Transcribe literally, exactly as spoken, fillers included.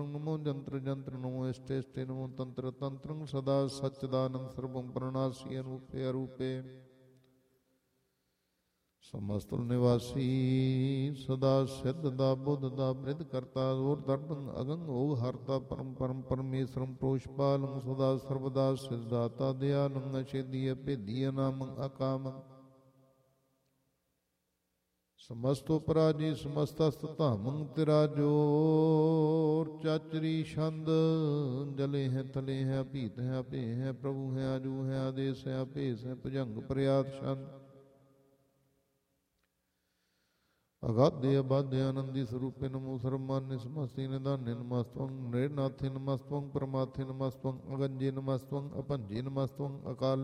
नमो जंत्र जंत्र नमो इष्टे इष्टे नमो तंत्र तंत्र सदा सच्चिदानंद सर्वं प्रणासी अरूपे अरूपे समस्तुल निवासी सदा सिद्ध दा बुद्ध दा बृद करता और दर्पण अगंग ओग हरता परम परम परमेश्वरम प्रोषपालं सदा सर्वदा सिद्धाता दयालं अछेदी अभेदी अनामं अकामं समस्तो पराजी समस्तस्ततामं तेरा जोर चाचरी छंद जले हैं तले हैं अभीत हैं अपे हैं प्रभु हैं आजू हैं आदेश हैं अपेस हैं भुजंग प्रयात छंद अगाधे अबाधे आनंदी स्वरूपे नमो सर्वमान्य समस्ति निधान्य नमस्त्वं नृनाथे नमस्त्वं परमाथे नमस्त्वं अगंजे नमस्त्वं अपंजे नमस्त्वं अकाल